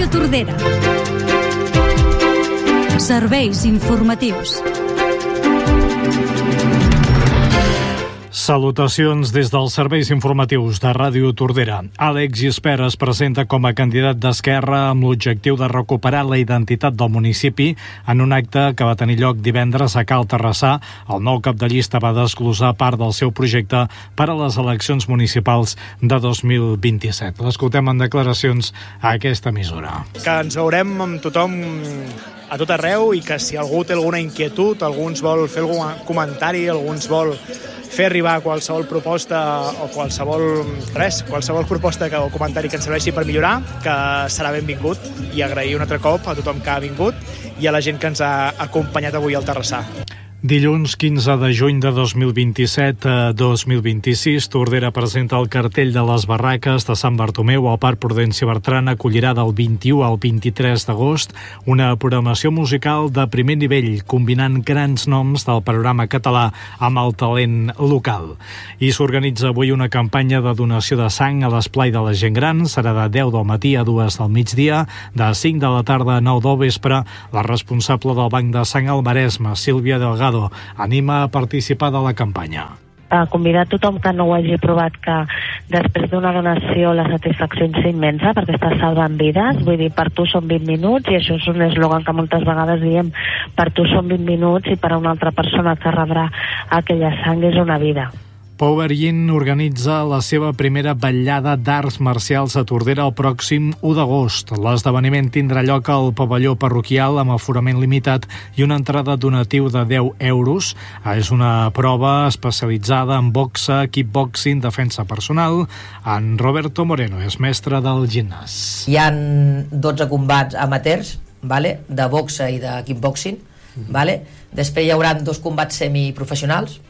Ràdio Tordera. Serveis informatius. Salutacions des dels serveis informatius de Ràdio Tordera. Àlex Gispert es presenta com a candidat d'Esquerra amb l'objectiu de recuperar la identitat del municipi en un acte que va tenir lloc divendres a Cal Terrassà. El nou cap de llista va desglossar part del seu projecte per a les eleccions municipals de 2027. L'escoltem en declaracions a aquesta emissora. Que ens veurem amb tothom a tot arreu i que si algú té alguna inquietud, algú ens vol fer algun comentari, algú ens vol fer arribar qualsevol proposta o qualsevol proposta o comentari que ens serveixi per millorar, que serà benvingut, i agrair un altre cop a tothom que ha vingut i a la gent que ens ha acompanyat avui al Terrassà. Dilluns 15 de juny de 2027 a 2026, Tordera presenta el cartell de les barraques de Sant Bartomeu al Parc Prudenci Bertran. Acollirà del 21 al 23 d'agost una programació musical de primer nivell, combinant grans noms del panorama català amb el talent local. I s'organitza avui una campanya de donació de sang a l'esplai de la gent gran. Serà de 10 del matí a 2 del migdia, de 5 de la tarda a 9 del vespre. La responsable del Banc de Sang al Maresme, Sílvia Delgado, anima a participar de la campanya. A convidar tothom que no ho hagi provat, que després d'una donació la satisfacció és immensa perquè estàs salvant vides. Vull dir, per tu són 20 minuts, i això és un eslògan que moltes vegades diem: per tu són 20 minuts i per a una altra persona que rebrà aquella sang és una vida. Power Yin organitza la seva primera vetllada d'arts marcials a Tordera el pròxim 1 d'agost. L'esdeveniment tindrà lloc al pavelló parroquial amb aforament limitat i una entrada donatiu de 10 euros. És una prova especialitzada en boxa, kickboxing, defensa personal. En Roberto Moreno és mestre del gimnàs. Hi ha 12 combats amateurs, de boxa i de kickboxing. Després hi haurà 2 combats semiprofessionals,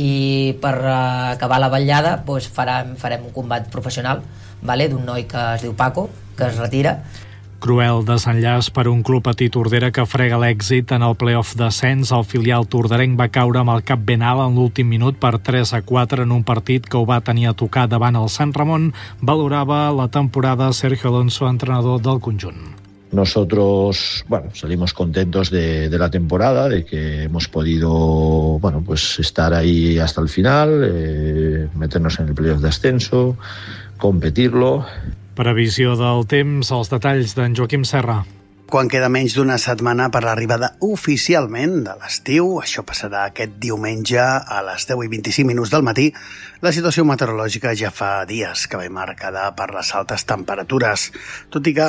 i per acabar la vetllada farem un combat professional d'un noi que es diu Paco, que es retira. Cruel desenllaç per un club patí Tordera que frega l'èxit en el play-off d'ascens. El filial torderenc va caure amb el cap ben alt en l'últim minut per 3-4 en un partit que ho va tenir a tocar davant el Sant Ramon. Valorava la temporada Sergio Alonso, entrenador del conjunt. Nosotros, salimos contentos de la temporada, de que hemos podido, estar ahí hasta el final, meternos en el playoff de ascenso, competirlo. Previsió del temps, els detalls d'en Joaquim Serra. Quan queda menys d'una setmana per l'arribada oficialment de l'estiu, això passarà aquest diumenge a les 10:25 del matí, la situació meteorològica ja fa dies que ve marcada per les altes temperatures. Tot i que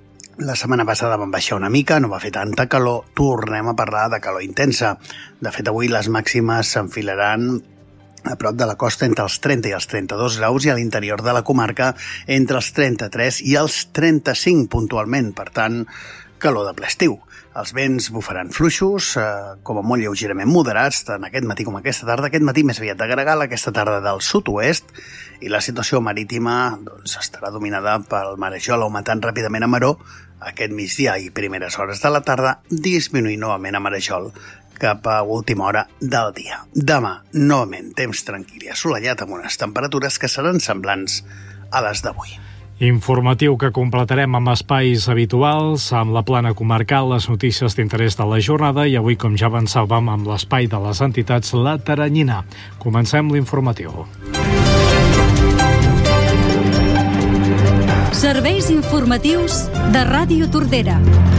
la setmana passada van baixar una mica, no va fer tanta calor, tornem a parlar de calor intensa. De fet, avui les màximes s'enfilaran a prop de la costa entre els 30 i els 32 graus i a l'interior de la comarca entre els 33 i els 35 puntualment. Per tant, calor de ple estiu. Els vents bufaran fluixos, com a molt lleugerament moderats, tant aquest matí com aquesta tarda. Aquest matí més aviat de gregal, aquesta tarda del sud-oest, i la situació marítima estarà dominada pel marejol, augmentant ràpidament a maró aquest migdia i primeres hores de la tarda, disminuint novament a marejol cap a última hora del dia. Demà, novament, temps tranquil i assolellat amb unes temperatures que seran semblants a les d'avui. Informatiu que completarem amb espais habituals, amb la plana comarcal, les notícies d'interès de la jornada i avui, com ja avançàvem, amb l'espai de les entitats La Taranyina. Comencem l'informatiu. Serveis informatius de Ràdio Tordera.